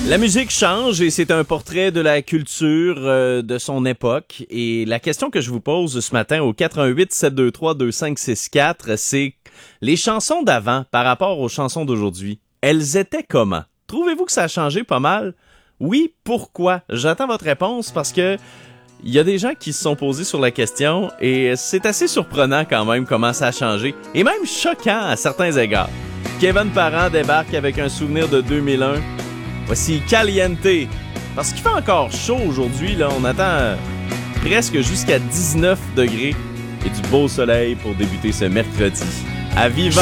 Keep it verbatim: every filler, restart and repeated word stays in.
La musique change et c'est un portrait de la culture euh, de son époque. Et la question que je vous pose ce matin au quatre un huit sept deux trois deux cinq six quatre, c'est les chansons d'avant par rapport aux chansons d'aujourd'hui, elles étaient comment? Trouvez-vous que ça a changé pas mal? Oui, pourquoi? J'attends votre réponse parce que il y a des gens qui se sont posés sur la question et c'est assez surprenant quand même comment ça a changé et même choquant à certains égards. Kevin Parent débarque avec un souvenir de deux mille un. Voici Caliente. Parce qu'il fait encore chaud aujourd'hui, là, on attend euh, presque jusqu'à dix-neuf degrés et du beau soleil pour débuter ce mercredi. À vivant.